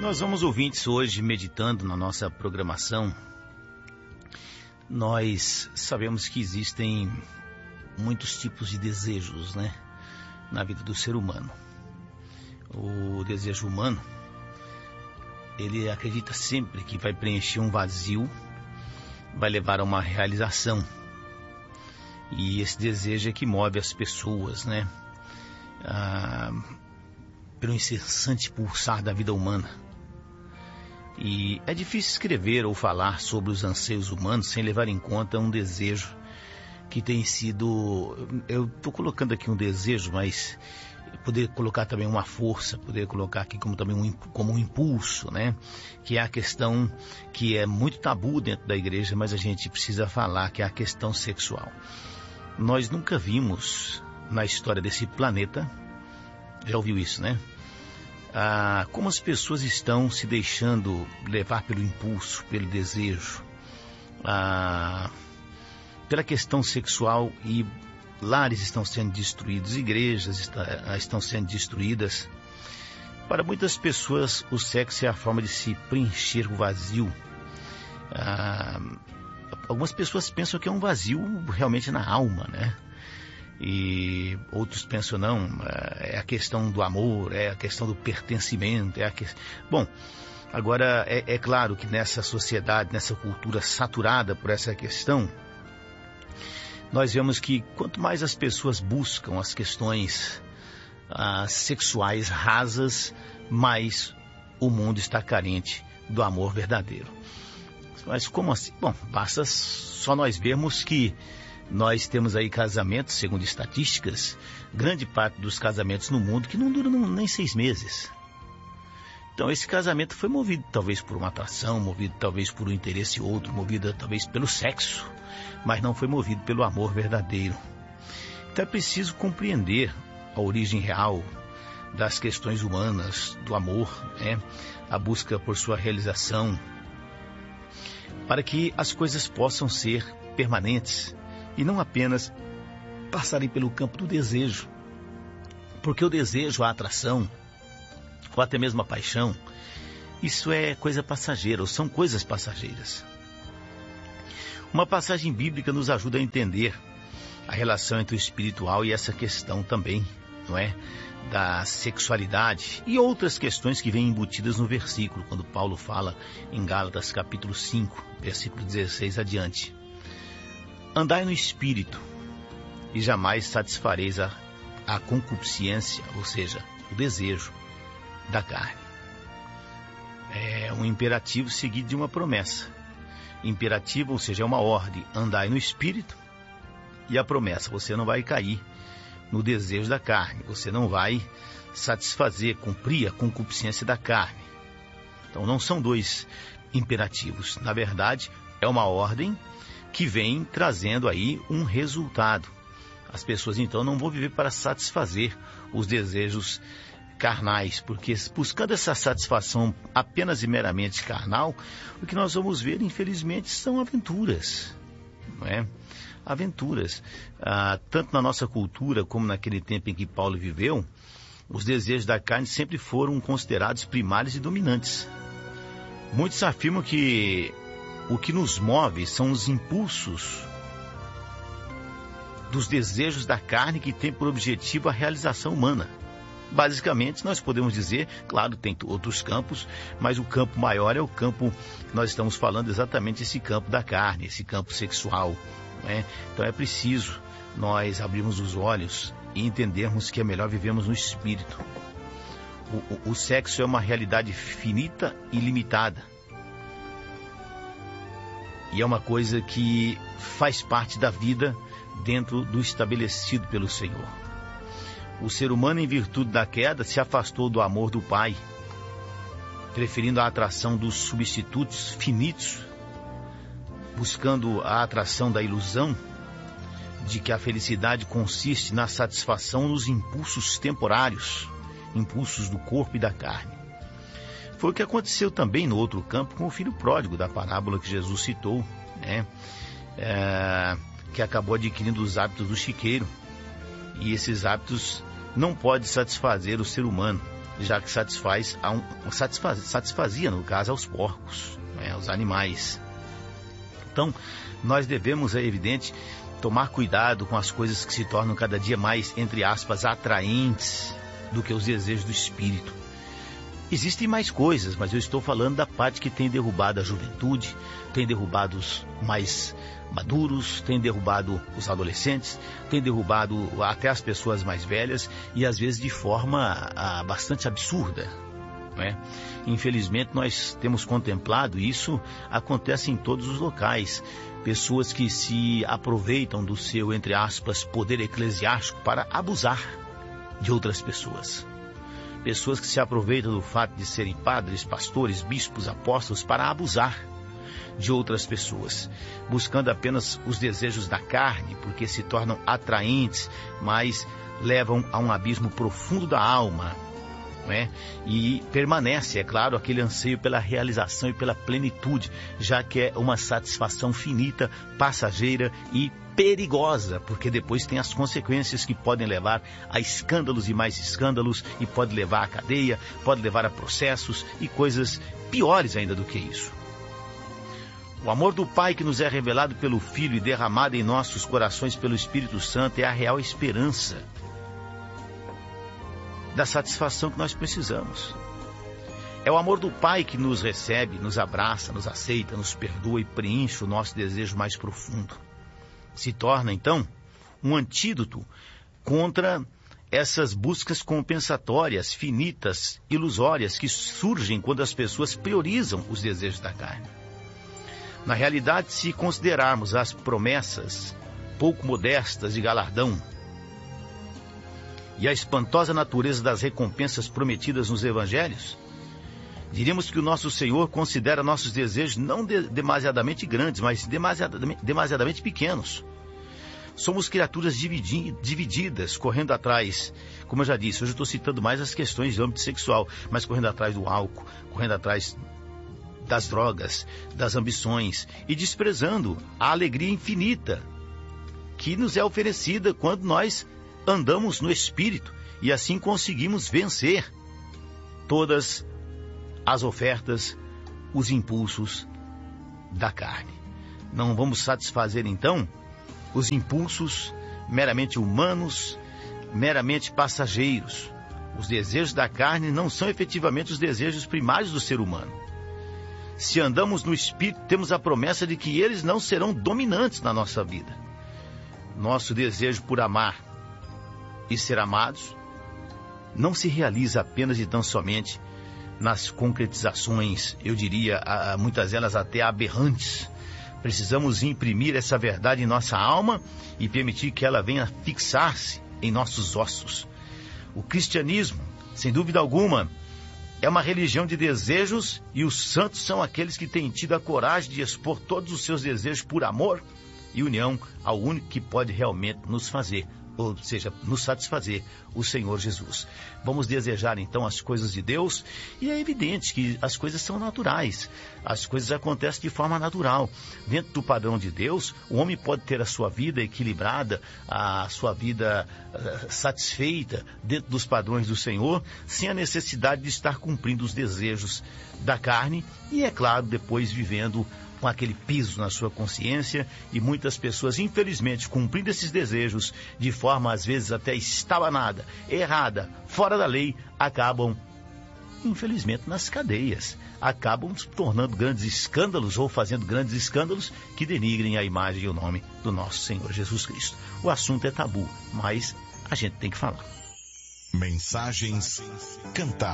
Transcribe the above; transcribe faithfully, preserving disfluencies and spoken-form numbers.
Nós vamos, ouvintes, hoje meditando na nossa programação. Nós sabemos que existem muitos tipos de desejos, né, na vida do ser humano. O desejo humano, ele acredita sempre que vai preencher um vazio, vai levar a uma realização. E esse desejo é que move as pessoas, né, ah, pelo incessante pulsar da vida humana. E é difícil escrever ou falar sobre os anseios humanos sem levar em conta um desejo que tem sido... Eu estou colocando aqui um desejo, mas poder colocar também uma força, poder colocar aqui como também um, como um impulso, né? Que é a questão que é muito tabu dentro da igreja, mas a gente precisa falar, que é a questão sexual. Nós nunca vimos na história desse planeta, já ouviu isso, né? Ah, como as pessoas estão se deixando levar pelo impulso, pelo desejo, ah, pela questão sexual, e lares estão sendo destruídos, igrejas está, estão sendo destruídas. Para muitas pessoas, o sexo é a forma de se preencher o vazio. Ah, algumas pessoas pensam que é um vazio realmente na alma, né? E outros pensam, não, é a questão do amor, é a questão do pertencimento, é a que... Bom, agora é, é claro que nessa sociedade, nessa cultura saturada por essa questão, nós vemos que quanto mais as pessoas buscam as questões ah, sexuais rasas, mais o mundo está carente do amor verdadeiro. Mas como assim? Bom, basta só nós vermos que nós temos aí casamentos, segundo estatísticas, grande parte dos casamentos no mundo que não duram nem seis meses. Então esse casamento foi movido talvez por uma atração, movido talvez por um interesse outro, movido talvez pelo sexo, mas não foi movido pelo amor verdadeiro. Então é preciso compreender a origem real das questões humanas, do amor, né? A busca por sua realização, para que as coisas possam ser permanentes e não apenas passarem pelo campo do desejo. Porque o desejo, a atração, ou até mesmo a paixão, isso é coisa passageira, ou são coisas passageiras. Uma passagem bíblica nos ajuda a entender a relação entre o espiritual e essa questão também, não é? Da sexualidade e outras questões que vêm embutidas no versículo, quando Paulo fala em Gálatas capítulo cinco, versículo dezesseis adiante. Andai no Espírito, e jamais satisfareis a, a concupiscência, ou seja, o desejo da carne. É um imperativo seguido de uma promessa. Imperativo, ou seja, é uma ordem, andai no Espírito, e a promessa, você não vai cair no desejo da carne, você não vai satisfazer, cumprir a concupiscência da carne. Então não são dois imperativos, na verdade é uma ordem que vem trazendo aí um resultado. As pessoas então não vão viver para satisfazer os desejos carnais, porque buscando essa satisfação apenas e meramente carnal, o que nós vamos ver, infelizmente, são aventuras, não é? Aventuras. Ah, tanto na nossa cultura como naquele tempo em que Paulo viveu, os desejos da carne sempre foram considerados primários e dominantes. Muitos afirmam que o que nos move são os impulsos dos desejos da carne, que tem por objetivo a realização humana. Basicamente, nós podemos dizer, claro, tem outros campos, mas o campo maior é o campo que nós estamos falando, exatamente esse campo da carne, esse campo sexual, né? Então é preciso nós abrirmos os olhos e entendermos que é melhor vivermos no Espírito. O, o, o sexo é uma realidade finita e limitada. E é uma coisa que faz parte da vida dentro do estabelecido pelo Senhor. O ser humano, em virtude da queda, se afastou do amor do Pai, preferindo a atração dos substitutos finitos, buscando a atração da ilusão de que a felicidade consiste na satisfação nos impulsos temporários, impulsos do corpo e da carne. Foi o que aconteceu também no outro campo com o filho pródigo da parábola que Jesus citou, né? É, que acabou adquirindo os hábitos do chiqueiro. E esses hábitos não podem satisfazer o ser humano. já que satisfaz, a um, satisfaz, satisfazia, no caso, aos porcos, né, aos animais. Então, nós devemos, é evidente, tomar cuidado com as coisas que se tornam cada dia mais, entre aspas, atraentes do que os desejos do espírito. Existem mais coisas, mas eu estou falando da parte que tem derrubado a juventude, tem derrubado os mais maduros, tem derrubado os adolescentes, tem derrubado até as pessoas mais velhas e às vezes de forma ah, bastante absurda, não é? Infelizmente nós temos contemplado isso, acontece em todos os locais, pessoas que se aproveitam do seu, entre aspas, poder eclesiástico para abusar de outras pessoas. Pessoas que se aproveitam do fato de serem padres, pastores, bispos, apóstolos para abusar de outras pessoas, buscando apenas os desejos da carne, porque se tornam atraentes, mas levam a um abismo profundo da alma, não é? E permanece, é claro, aquele anseio pela realização e pela plenitude, já que é uma satisfação finita, passageira e perigosa, porque depois tem as consequências que podem levar a escândalos e mais escândalos, e pode levar à cadeia, pode levar a processos e coisas piores ainda do que isso. O amor do Pai que nos é revelado pelo Filho e derramado em nossos corações pelo Espírito Santo é a real esperança da satisfação que nós precisamos. É o amor do Pai que nos recebe, nos abraça, nos aceita, nos perdoa e preenche o nosso desejo mais profundo. Se torna, então, um antídoto contra essas buscas compensatórias, finitas, ilusórias, que surgem quando as pessoas priorizam os desejos da carne. Na realidade, se considerarmos as promessas pouco modestas de galardão e a espantosa natureza das recompensas prometidas nos evangelhos, diríamos que o nosso Senhor considera nossos desejos não de, demasiadamente grandes, mas demasiadamente, demasiadamente pequenos. Somos criaturas dividi, divididas, correndo atrás, como eu já disse, hoje eu estou citando mais as questões de âmbito sexual, mas correndo atrás do álcool, correndo atrás das drogas, das ambições, e desprezando a alegria infinita que nos é oferecida quando nós andamos no Espírito, e assim conseguimos vencer todas as ofertas, os impulsos da carne. Não vamos satisfazer, então, os impulsos meramente humanos, meramente passageiros. Os desejos da carne não são efetivamente os desejos primários do ser humano. Se andamos no Espírito, temos a promessa de que eles não serão dominantes na nossa vida. Nosso desejo por amar e ser amados não se realiza apenas e tão somente nas concretizações, eu diria, muitas delas até aberrantes. Precisamos imprimir essa verdade em nossa alma e permitir que ela venha fixar-se em nossos ossos. O cristianismo, sem dúvida alguma, é uma religião de desejos, e os santos são aqueles que têm tido a coragem de expor todos os seus desejos por amor e união ao único que pode realmente nos fazer, ou seja, nos satisfazer, o Senhor Jesus. Vamos desejar então as coisas de Deus, e é evidente que as coisas são naturais, as coisas acontecem de forma natural. Dentro do padrão de Deus, o homem pode ter a sua vida equilibrada, a sua vida uh, satisfeita dentro dos padrões do Senhor, sem a necessidade de estar cumprindo os desejos da carne, e é claro, depois vivendo com aquele peso na sua consciência, e muitas pessoas, infelizmente, cumprindo esses desejos de forma, às vezes, até estabanada, errada, fora da lei, acabam, infelizmente, nas cadeias, acabam se tornando grandes escândalos ou fazendo grandes escândalos que denigrem a imagem e o nome do nosso Senhor Jesus Cristo. O assunto é tabu, mas a gente tem que falar. Mensagens cantadas.